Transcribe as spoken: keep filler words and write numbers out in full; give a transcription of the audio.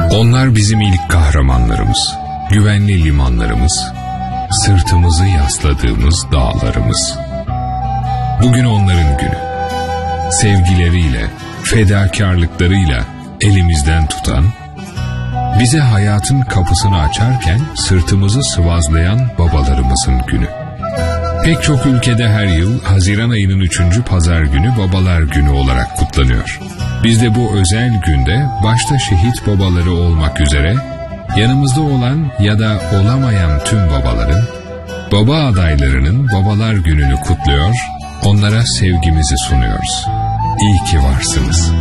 Onlar bizim ilk kahramanlarımız, güvenli limanlarımız, sırtımızı yasladığımız dağlarımız. Bugün onların günü. Sevgileriyle, fedakarlıklarıyla elimizden tutan, bize hayatın kapısını açarken sırtımızı sıvazlayan babalarımızın günü. Pek çok ülkede her yıl Haziran ayının üçüncü pazar günü Babalar Günü olarak kutlanıyor. Biz de bu özel günde başta şehit babaları olmak üzere yanımızda olan ya da olamayan tüm babaların, baba adaylarının Babalar Günü'nü kutluyor, onlara sevgimizi sunuyoruz. İyi ki varsınız.